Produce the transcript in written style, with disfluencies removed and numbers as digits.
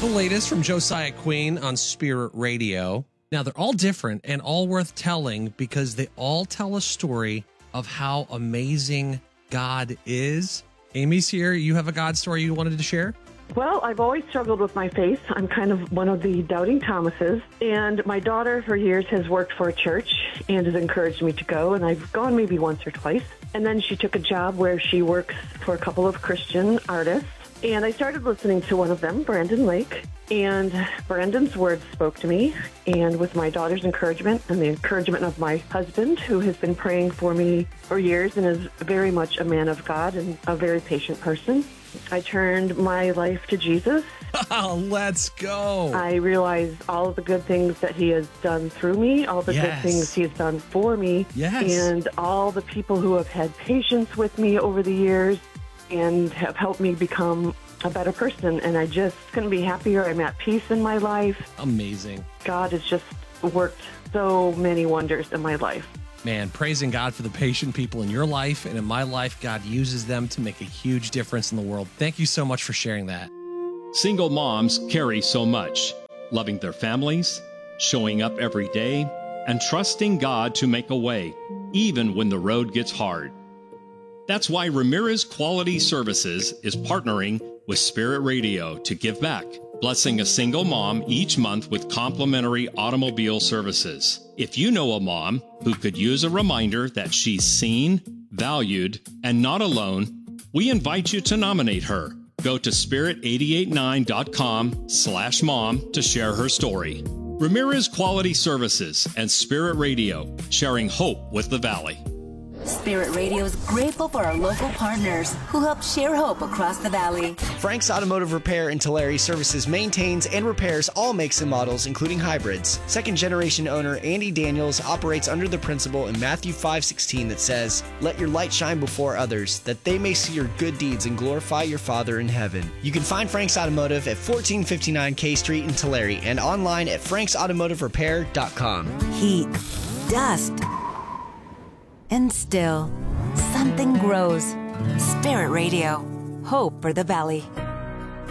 The latest from Josiah Queen on Spirit Radio. Now, they're all different and all worth telling because they all tell a story of how amazing God is. Amy's here. You have a God story you wanted to share? Well, I've always struggled with my faith. I'm kind of one of the doubting Thomases. And my daughter, for years, has worked for a church and has encouraged me to go. And I've gone maybe once or twice. And then she took a job where she works for a couple of Christian artists. And I started listening to one of them, Brandon Lake, and Brandon's words spoke to me. And with my daughter's encouragement and the encouragement of my husband, who has been praying for me for years and is very much a man of God and a very patient person, I turned my life to Jesus. Oh, let's go. I realized all of the good things that he has done through me, all the good things he has done for me, and all the people who have had patience with me over the years and have helped me become a better person. And I just couldn't be happier. I'm at peace in my life. Amazing. God has just worked so many wonders in my life. Man, praising God for the patient people in your life and in my life. God uses them to make a huge difference in the world. Thank you so much for sharing that. Single moms carry so much, loving their families, showing up every day, and trusting God to make a way, even when the road gets hard. That's why Ramirez Quality Services is partnering with Spirit Radio to give back, blessing a single mom each month with complimentary automobile services. If you know a mom who could use a reminder that she's seen, valued, and not alone, we invite you to nominate her. Go to spirit889.com/mom to share her story. Ramirez Quality Services and Spirit Radio, sharing hope with the Valley. Spirit Radio is grateful for our local partners who help share hope across the Valley. Frank's Automotive Repair in Tulare services, maintains, and repairs all makes and models, including hybrids. Second-generation owner Andy Daniels operates under the principle in Matthew 5:16 that says, "Let your light shine before others, that they may see your good deeds and glorify your Father in heaven." You can find Frank's Automotive at 1459 K Street in Tulare and online at franksautomotiverepair.com. Heat, dust, and still, something grows. Spirit Radio. Hope for the Valley.